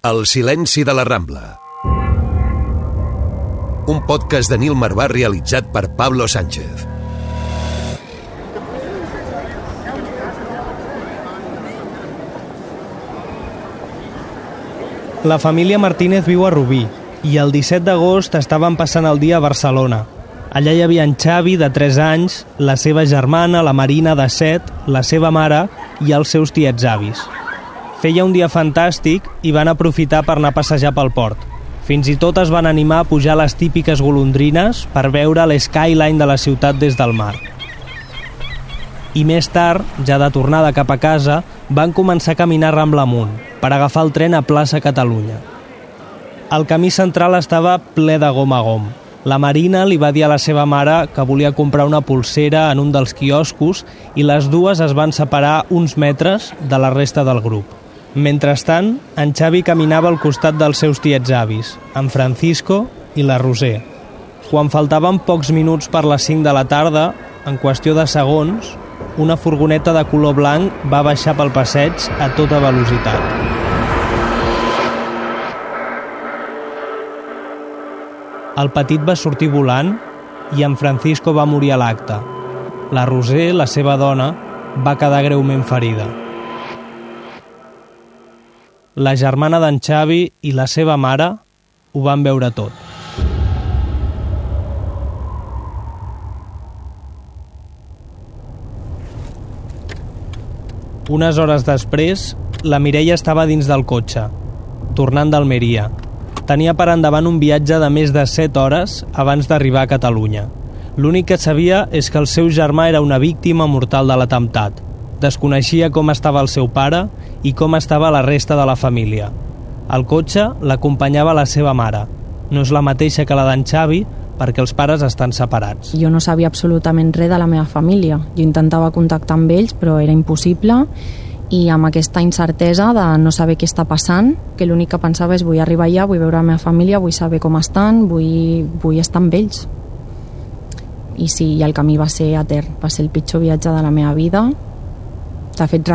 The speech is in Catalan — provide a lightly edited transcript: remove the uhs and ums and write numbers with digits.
El silenci de la Rambla. Un podcast de Nil Marvà realitzat per Pablo Sánchez. La família Martínez viu a Rubí i el 17 d'agost estaven passant el dia a Barcelona. Allà hi havia en Xavi, de 3 anys, la seva germana, la Marina, de 7, la seva mare i els seus tiets avis. Feia un dia fantàstic i van aprofitar per anar a passejar pel port. Fins i tot es van animar a pujar les típiques golondrines per veure l'skyline de la ciutat des del mar. I més tard, ja de tornada cap a casa, van començar a caminar Rambla amunt per agafar el tren a plaça Catalunya. El camí central estava ple de gom a gom. La Marina li va dir a la seva mare que volia comprar una polsera en un dels quioscos i les dues es van separar uns metres de la resta del grup. Mentrestant, en Xavi caminava al costat dels seus tiets avis, en Francisco i la Roser. Quan faltaven pocs minuts per les 5 de la tarda, en qüestió de segons, una furgoneta de color blanc va baixar pel passeig a tota velocitat. El petit va sortir volant i en Francisco va morir a l'acte. La Roser, la seva dona, va quedar greument ferida. La germana d'en Xavi i la seva mare ho van veure tot. Unes hores després, la Mireia estava dins del cotxe, tornant d'Almeria. Tenia per endavant un viatge de més de 7 hores abans d'arribar a Catalunya. L'únic que sabia és que el seu germà era una víctima mortal de l'atemptat. Desconeixia com estava el seu pare i com estava la resta de la família. Al cotxe l'acompanyava la seva mare. No és la mateixa que la d'en Xavi perquè els pares estan separats. Jo no sabia absolutament res de la meva família. Jo intentava contactar amb ells, però era impossible, i amb aquesta incertesa de no saber què està passant, que l'únic que pensava és vull arribar allà, vull veure la meva família, vull saber com estan, vull estar amb ells. I sí, el camí va ser etern, va ser el pitjor viatge de la meva vida. De fet,